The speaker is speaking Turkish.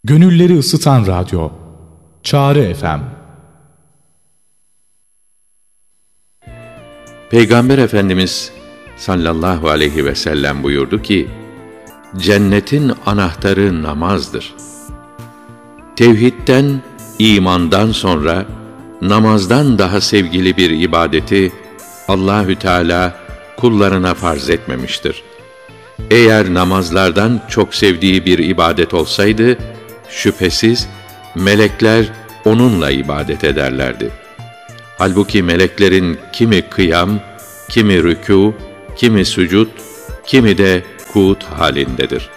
Gönülleri ısıtan radyo, Çağrı FM. Peygamber Efendimiz sallallahu aleyhi ve sellem buyurdu ki, cennetin anahtarı namazdır. Tevhidden, imandan sonra, namazdan daha sevgili bir ibadeti Allahü Teala kullarına farz etmemiştir. Eğer namazlardan çok sevdiği bir ibadet olsaydı, şüphesiz melekler onunla ibadet ederlerdi. Halbuki meleklerin kimi kıyam, kimi rükû, kimi sücud, kimi de kuut halindedir.